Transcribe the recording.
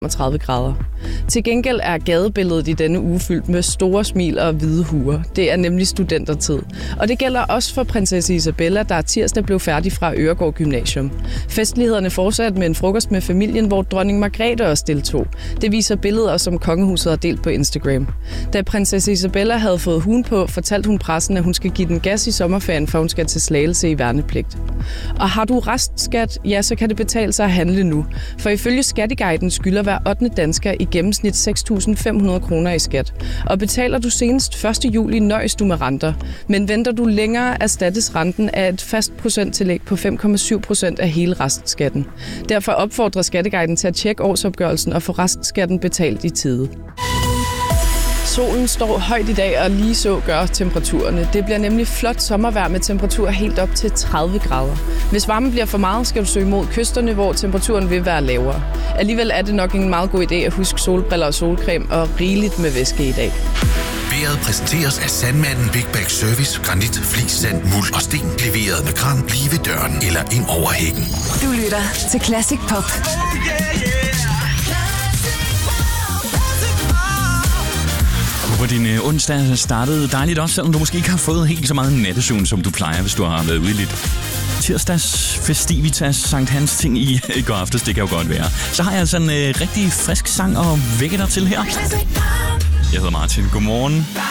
30 grader. Til gengæld er gadebilledet i denne uge fyldt med store smil og hvide huer. Det er nemlig studentertid. Og det gælder også for prinsesse Isabella, der tirsdag blev færdig fra Øregård Gymnasium. Festlighederne fortsatte med en frokost med familien, hvor dronning Margrethe også deltog. Det viser billeder, som kongehuset har delt på Instagram. Da prinsesse Isabella havde fået huen på, fortalte hun pressen, at hun skal give den gas i sommerferien, for hun skal til Slagelse i værnepligt. Og har du restskat, ja, så kan det betale sig at handle nu. For ifølge Skatteguiden skylder hver 8. dansker i gennemsnit 6.500 kroner i skat. Og betaler du senest 1. juli, nøjes du med renter. Men venter du længere, erstattes renten af et fast procenttillæg på 5,7% af hele restskatten. Derfor opfordrer Skatteguiden til at tjekke årsopgørelsen og få restskatten betalt i tide. Solen står højt i dag, og lige så gør temperaturerne. Det bliver nemlig flot sommervejr med temperaturer helt op til 30 grader. Hvis varmen bliver for meget, skal du søge mod kysterne, hvor temperaturen vil være lavere. Alligevel er det nok en meget god idé at huske solbriller og solcreme og rigeligt med væske i dag. Vejret præsenteres af Sandmanden Big Bag Service. Granit, flis, sand, muld og sten. Leveret med kran lige ved døren eller ind over hækken. Du lytter til Classic Pop. Hvor din onsdag startede dejligt også, selvom du måske ikke har fået helt så meget nattesøvn, som du plejer, hvis du har været ude i lidt tirsdags festivitas, Sankt Hans ting i går aftes. Det kan jo godt være. Så har jeg altså en rigtig frisk sang at vække dig til her. Jeg hedder Martin. Godmorgen.